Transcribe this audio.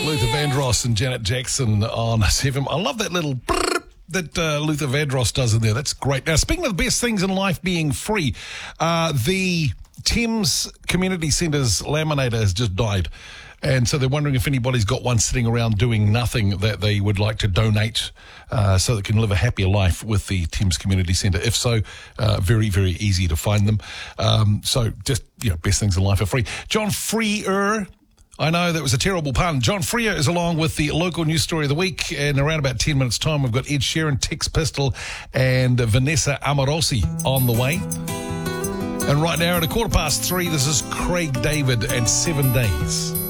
Luther Vandross and Janet Jackson on 7. I love that little brrr that Luther Vandross does in there. That's great. Now, speaking of the best things in life being free, the Thames Community Centre's laminator has just died. And so they're wondering if anybody's got one sitting around doing nothing that they would like to donate so they can live a happier life with the Thames Community Centre. If so, very, very easy to find them. So just, best things in life are free. John Freer, I know that was a terrible pun. John Freer is along with the local news story of the week. And around about 10 minutes' time, we've got Ed Sheeran, Tex Pistol and Vanessa Amorosi on the way. And right now at 3:15, this is Craig David and 7 Days.